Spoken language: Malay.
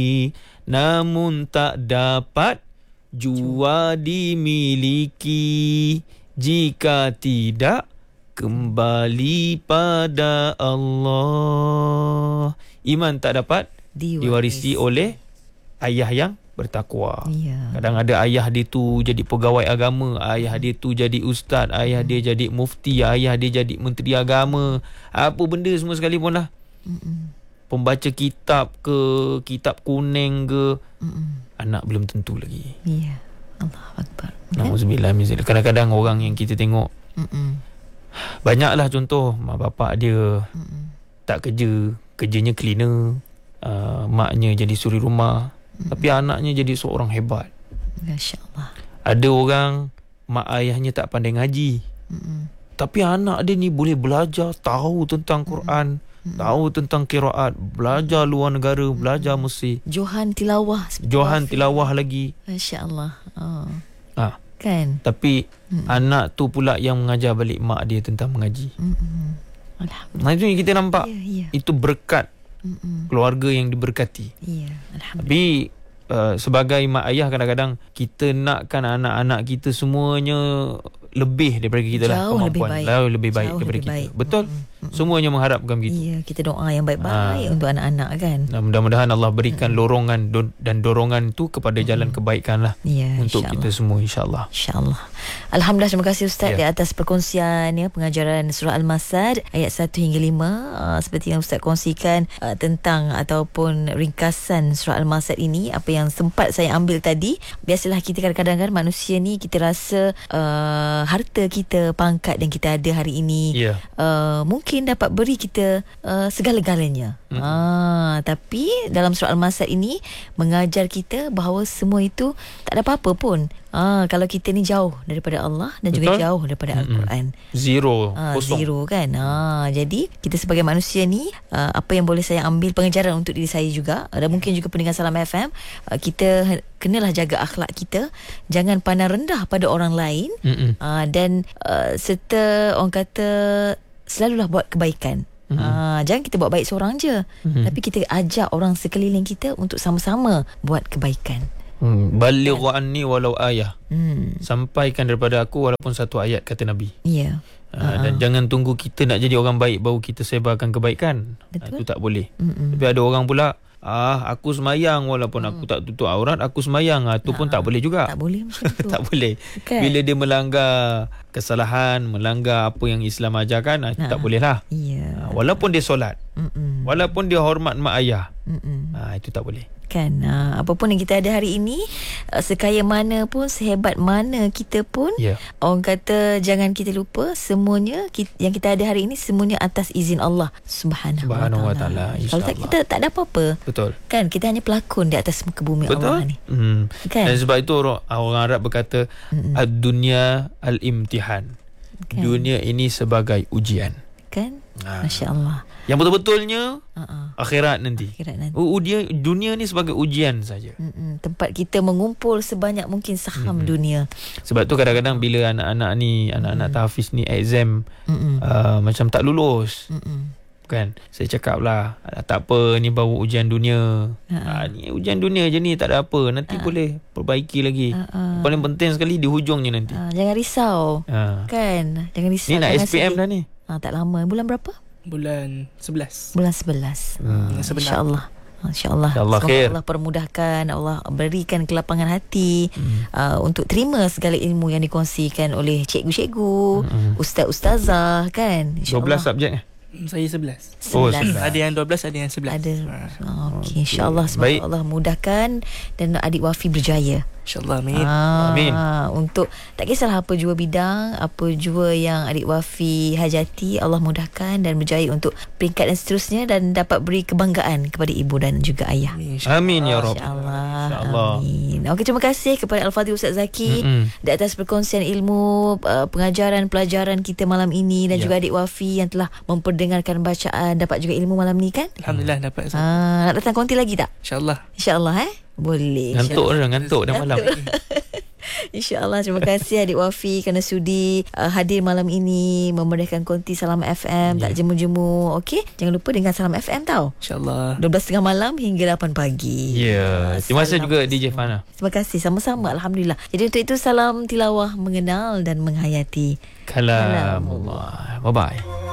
namun tak dapat jua dimiliki jika tidak kembali pada Allah. Iman tak dapat diwarisi oleh ayah yang bertakwa. Kadang ada ayah dia tu jadi pegawai agama, ayah dia tu jadi ustaz, ayah dia jadi mufti, ayah dia jadi menteri agama, apa benda semua sekalipun lah. Pembaca kitab ke, kitab kuning ke, anak belum tentu lagi. Ya, Allahu Akbar. Nauzubillah min zalik. Kadang-kadang orang yang kita tengok, banyaklah contoh mak bapak dia tak kerja, kerjanya cleaner, maknya jadi suri rumah, tapi anaknya jadi seorang hebat. Masya-Allah. Ada orang mak ayahnya tak pandai ngaji, tapi anak dia ni boleh belajar, tahu tentang Quran, tahu tentang qiraat, belajar luar negara, belajar Mesir, Johan tilawah lagi. Masya-Allah. Kan? Tapi anak tu pula yang mengajar balik mak dia tentang mengaji. Alhamdulillah. Nah, itu yang kita nampak. Itu berkat keluarga yang diberkati. Alhamdulillah. Tapi sebagai mak ayah, kadang-kadang kita nakkan anak-anak kita semuanya lebih daripada kita lah, kemampuan lebih baik daripada kita. Betul. Semuanya mengharapkan begitu. Ya, kita doa yang baik-baik untuk anak-anak kan. Nah, mudah-mudahan Allah berikan lorongan dan dorongan tu kepada jalan kebaikan lah, untuk kita semua, insya-Allah. InsyaAllah. Alhamdulillah, terima kasih Ustaz di atas perkongsian pengajaran surah Al-Masad ayat 1 hingga 5. Seperti yang Ustaz kongsikan tentang ataupun ringkasan surah Al-Masad ini, apa yang sempat saya ambil tadi. Biasalah kita kadang-kadang kan, manusia ni kita rasa harta kita, pangkat yang kita ada hari ini mungkin dapat beri kita segala-galanya. Tapi dalam surah Al-Masad ini mengajar kita bahawa semua itu tak ada apa-apa pun kalau kita ni jauh daripada Allah dan juga jauh daripada Al-Quran. Kosong. Zero kan. Jadi kita sebagai manusia ni, apa yang boleh saya ambil pengajaran untuk diri saya juga, dan mungkin juga pendengar Salam FM, kita kenalah jaga akhlak kita, jangan pandang rendah pada orang lain, dan serta orang kata selalulah buat kebaikan. Jangan kita buat baik seorang je, tapi kita ajak orang sekeliling kita untuk sama-sama buat kebaikan. Balighu anni walau ayah. Sampaikan daripada aku walaupun satu ayat, kata Nabi. Dan jangan tunggu kita nak jadi orang baik baru kita sebarkan kebaikan. Itu tak boleh. Tapi ada orang pula, aku semayang walaupun aku tak tutup aurat, aku semayang. Itu pun tak boleh juga. Tak boleh macam tu. Tak boleh. Bila dia melanggar kesalahan, melanggar apa yang Islam ajarkan, itu tak boleh lah. Walaupun dia solat, walaupun dia hormat mak ayah, itu tak boleh. Kan, apapun yang kita ada hari ini, sekaya mana pun, sehebat mana kita pun, orang kata jangan kita lupa, semuanya yang kita ada hari ini semuanya atas izin Allah Subhanahu wa ta'ala. Kalau tak, kita tak ada apa-apa. Betul. Kan, kita hanya pelakon di atas muka bumi. Betul. Allah ni. Kan? Dan sebab itu orang Arab berkata, ad-dunya al-imtihan. Dunia ini sebagai ujian. Kan? Masya Allah. Yang betul-betulnya akhirat nanti. Dunia ni sebagai ujian saja. Tempat kita mengumpul sebanyak mungkin saham dunia. Sebab tu kadang-kadang bila anak-anak tahfiz ni exam macam tak lulus, kan, saya cakap lah, tak apa, ni baru ujian dunia. Ni ujian dunia je ni, tak ada apa, nanti boleh perbaiki lagi. Paling penting sekali di hujungnya nanti. Jangan risau. Kan, jangan risau. Ni nak SPM dah ni. Tak lama. Bulan berapa? Bulan 11. Bulan 11. InsyaAllah. InsyaAllah. Semoga Allah permudahkan, Allah berikan kelapangan hati untuk terima segala ilmu yang dikongsikan oleh cikgu-cikgu, ustaz-ustazah, kan. 12 subjek. Saya 11. 11. Ada yang 12, ada yang 11. Ada. Okey, insya-Allah, semoga Allah mudahkan dan adik Wafi berjaya. InsyaAllah, amin. Amin. Untuk tak kisahlah apa jua bidang, apa jua yang adik Wafi hajati, Allah mudahkan dan berjaya untuk peringkat dan seterusnya, dan dapat beri kebanggaan kepada ibu dan juga ayah. Amin ya Rabb. InsyaAllah. Amin. Okey, terima kasih kepada Al-Fadhil Ustaz Zaki di atas perkongsian ilmu, pengajaran, pelajaran kita malam ini, dan juga adik Wafi yang telah memperdengarkan bacaan, dapat juga ilmu malam ni, kan? Alhamdulillah dapat. Nak datang konti lagi tak? InsyaAllah. InsyaAllah. Boleh. Ngantuk dah malam. InsyaAllah. Terima kasih adik Wafi kerana sudi hadir malam ini memeriahkan konti Salam FM. Tak jemu-jemu. Okey, jangan lupa dengan Salam FM tau. InsyaAllah. 12.30 malam hingga 8 pagi. Ya. Terima kasih juga DJ Fana. Terima kasih. Sama-sama. Alhamdulillah. Jadi untuk itu salam tilawah, mengenal dan menghayati Kalamullah. Bye-bye.